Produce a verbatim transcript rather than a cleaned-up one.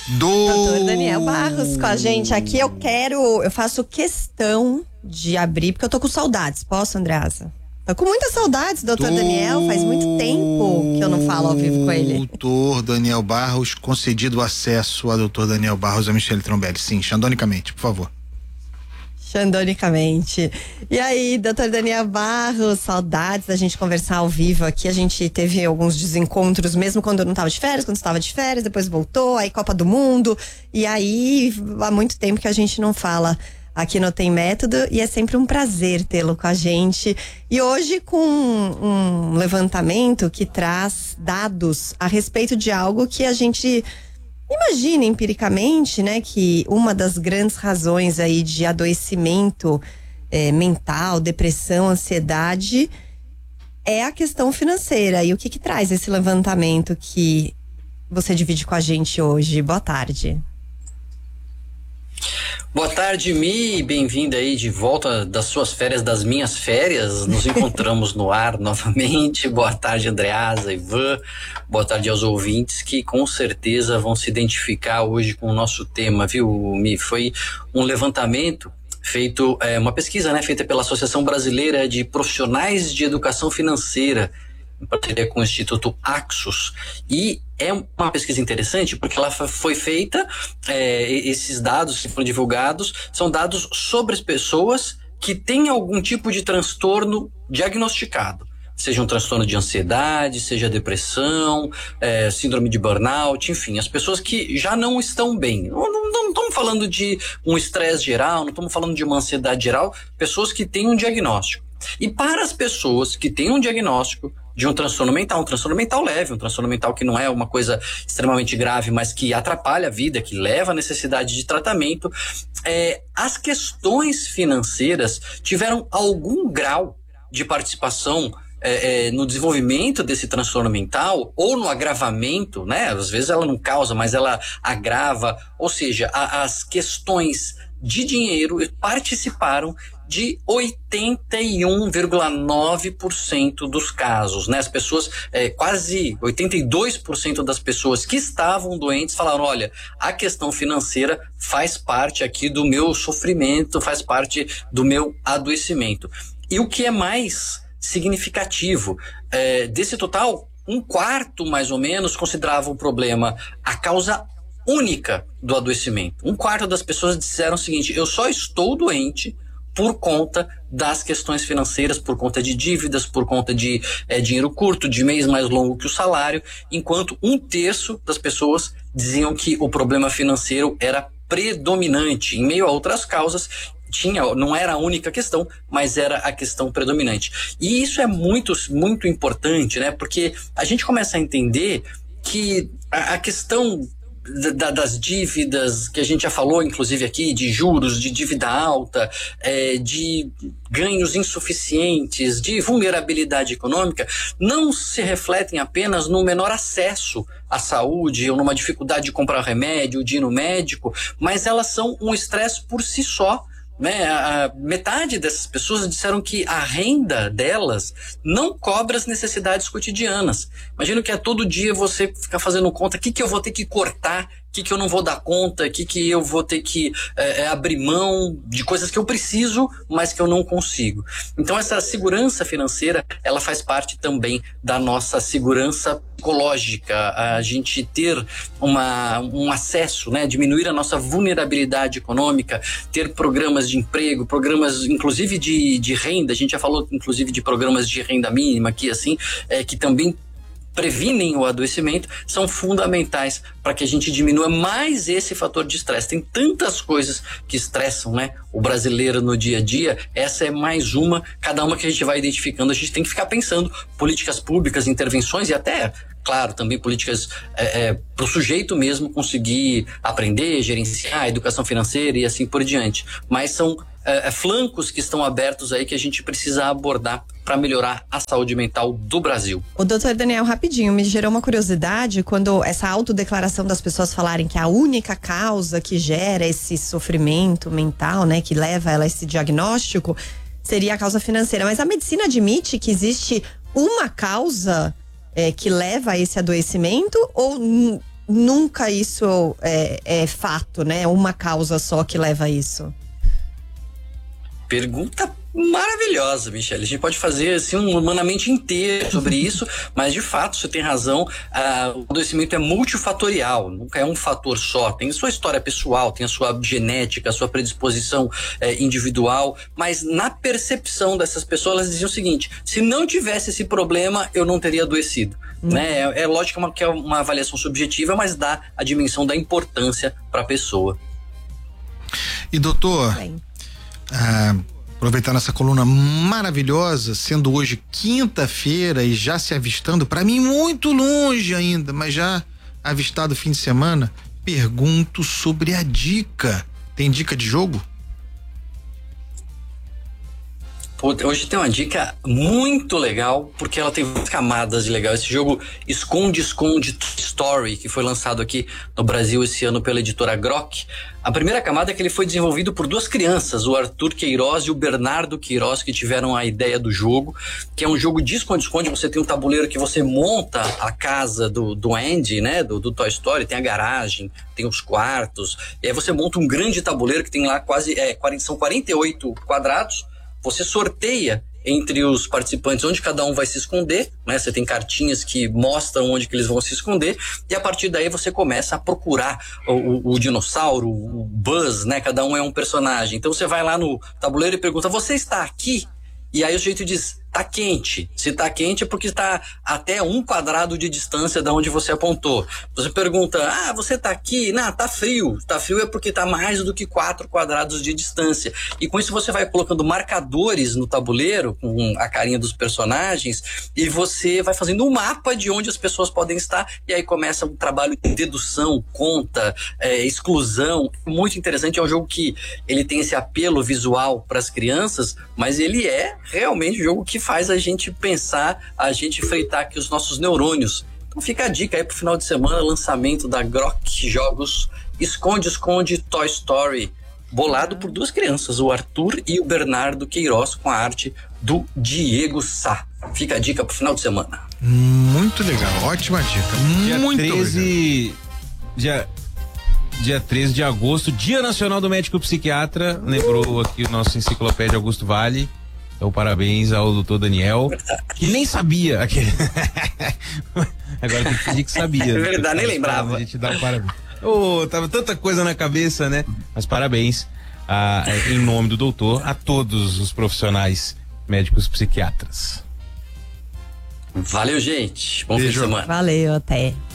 Do... doutor Daniel Barros com a gente aqui. Eu quero, eu faço questão de abrir, porque eu tô com saudades. Posso, Andreasa? Tô com muitas saudades, doutor Daniel. Faz muito tempo que eu não falo ao vivo com ele. Doutor Daniel Barros, concedido acesso a doutor Daniel Barros a Michele Trombelli. Sim, xandonicamente, por favor. Xandonicamente. E aí, doutor Daniel Barros, saudades da gente conversar ao vivo aqui. A gente teve alguns desencontros, mesmo quando eu não estava de férias, quando estava de férias, depois voltou, aí Copa do Mundo. E aí, há muito tempo que a gente não fala aqui no Tem Método, e é sempre um prazer tê-lo com a gente. E hoje com um levantamento que traz dados a respeito de algo que a gente imagina empiricamente, né, que uma das grandes razões aí de adoecimento é, mental, depressão, ansiedade, é a questão financeira. E o que que traz esse levantamento que você divide com a gente hoje? Boa tarde. Boa tarde, Mi, bem-vinda aí de volta das suas férias, das minhas férias. Nos encontramos no ar novamente. Boa tarde, Andreasa, Ivan. Boa tarde aos ouvintes que com certeza vão se identificar hoje com o nosso tema, viu, Mi? Foi um levantamento feito, é, uma pesquisa, né, feita pela Associação Brasileira de Profissionais de Educação Financeira, em parceria com o Instituto Axos. E é uma pesquisa interessante porque ela foi feita, é, esses dados que foram divulgados são dados sobre as pessoas que têm algum tipo de transtorno diagnosticado. Seja um transtorno de ansiedade, seja depressão, é, síndrome de burnout, enfim, as pessoas que já não estão bem. Não, não, não estamos falando de um estresse geral, não estamos falando de uma ansiedade geral, pessoas que têm um diagnóstico. E para as pessoas que têm um diagnóstico de um transtorno mental, um transtorno mental leve, um transtorno mental que não é uma coisa extremamente grave, mas que atrapalha a vida, que leva à necessidade de tratamento, é, as questões financeiras tiveram algum grau de participação É, é, no desenvolvimento desse transtorno mental ou no agravamento, né? Às vezes ela não causa, mas ela agrava, ou seja, a, as questões de dinheiro participaram de oitenta e um vírgula nove por cento dos casos, né? As pessoas, é, quase oitenta e dois por cento das pessoas que estavam doentes falaram, olha, a questão financeira faz parte aqui do meu sofrimento, faz parte do meu adoecimento. E o que é mais significativo, é, desse total, um quarto mais ou menos considerava o problema a causa única do adoecimento. Um quarto das pessoas disseram o seguinte: eu só estou doente por conta das questões financeiras, por conta de dívidas, por conta de é, dinheiro curto, de mês mais longo que o salário, enquanto um terço das pessoas diziam que o problema financeiro era predominante, em meio a outras causas. Tinha, não era a única questão, mas era a questão predominante. E isso é muito, muito importante, né? Porque a gente começa a entender que a, a questão da, das dívidas, que a gente já falou, inclusive aqui, de juros, de dívida alta, é, de ganhos insuficientes, de vulnerabilidade econômica, não se refletem apenas no menor acesso à saúde ou numa dificuldade de comprar remédio, de ir no médico, mas elas são um estresse por si só. Né, a metade dessas pessoas disseram que a renda delas não cobre as necessidades cotidianas. Imagino que é todo dia você ficar fazendo conta, o que que eu vou ter que cortar, o que que eu não vou dar conta, o que que eu vou ter que é, abrir mão de coisas que eu preciso, mas que eu não consigo. Então essa segurança financeira, ela faz parte também da nossa segurança psicológica, a gente ter uma, um acesso, né, diminuir a nossa vulnerabilidade econômica, ter programas de emprego, programas inclusive de, de renda, a gente já falou inclusive de programas de renda mínima aqui, assim, é, que também previnem o adoecimento, são fundamentais para que a gente diminua mais esse fator de estresse. Tem tantas coisas que estressam, né, o brasileiro no dia a dia, essa é mais uma, cada uma que a gente vai identificando, a gente tem que ficar pensando políticas públicas, intervenções e até, claro, também políticas é, é, para o sujeito mesmo conseguir aprender, gerenciar a educação financeira e assim por diante. Mas são é, é, flancos que estão abertos aí que a gente precisa abordar para melhorar a saúde mental do Brasil. O doutor Daniel, rapidinho, me gerou uma curiosidade quando essa autodeclaração das pessoas falarem que a única causa que gera esse sofrimento mental, né, que leva ela a esse diagnóstico, seria a causa financeira. Mas a medicina admite que existe uma causa é, que leva a esse adoecimento ou nunca isso é, é fato, né? Uma causa só que leva a isso. Pergunta maravilhosa, Michele. A gente pode fazer assim um humanamente inteiro sobre isso, mas de fato você tem razão. Ah, o adoecimento é multifatorial, nunca é um fator só. Tem a sua história pessoal, tem a sua genética, a sua predisposição eh, individual, mas na percepção dessas pessoas elas diziam o seguinte: se não tivesse esse problema, eu não teria adoecido. Hum. Né? É, é lógico que é uma, uma avaliação subjetiva, mas dá a dimensão da importância para a pessoa. E doutor, Bem. Ah, aproveitando essa coluna maravilhosa, sendo hoje quinta-feira e já se avistando, para mim muito longe ainda, mas já avistado fim de semana, pergunto sobre a dica. Tem dica de jogo? Pô, hoje tem uma dica muito legal, porque ela tem várias camadas de legal. Esse jogo Esconde-Esconde Story, que foi lançado aqui no Brasil esse ano pela editora Grok. A primeira camada é que ele foi desenvolvido por duas crianças, o Arthur Queiroz e o Bernardo Queiroz, que tiveram a ideia do jogo, que é um jogo de esconde-esconde. Você tem um tabuleiro que você monta a casa do, do Andy, né, do, do Toy Story, tem a garagem, tem os quartos, e aí você monta um grande tabuleiro que tem lá quase, é, quarenta, são quarenta e oito quadrados. Você sorteia entre os participantes onde cada um vai se esconder, né? Você tem cartinhas que mostram onde que eles vão se esconder, e a partir daí você começa a procurar o, o, o dinossauro, o Buzz, né? Cada um é um personagem. Então você vai lá no tabuleiro e pergunta: você está aqui? E aí o sujeito diz: tá quente. Se tá quente é porque está até um quadrado de distância da onde você apontou. Você pergunta: ah, você tá aqui? Não, tá frio. Tá frio é porque tá mais do que quatro quadrados de distância. E com isso você vai colocando marcadores no tabuleiro, com a carinha dos personagens, e você vai fazendo um mapa de onde as pessoas podem estar, e aí começa um trabalho de dedução, conta, é, exclusão. Muito interessante. É um jogo que ele tem esse apelo visual para as crianças, mas ele é realmente um jogo que faz a gente pensar, a gente freitar aqui os nossos neurônios. Então fica a dica aí pro final de semana, lançamento da Grok Jogos, Esconde-Esconde Toy Story, bolado por duas crianças, o Arthur e o Bernardo Queiroz, com a arte do Diego Sá. Fica a dica pro final de semana. Muito legal, ótima dica. Dia Muito treze, dia, dia treze de agosto, Dia Nacional do Médico Psiquiatra, lembrou aqui o nosso enciclopédia Augusto Vale. Então, parabéns ao doutor Daniel, que nem sabia. Aquele... Agora tem que fingir que sabia. É verdade, nem lembrava. A gente dá um parabéns. Oh, tava tanta coisa na cabeça, né? Mas parabéns, ah, em nome do doutor, a todos os profissionais médicos psiquiatras. Valeu, gente. Bom Beijo. fim de semana. Valeu, até.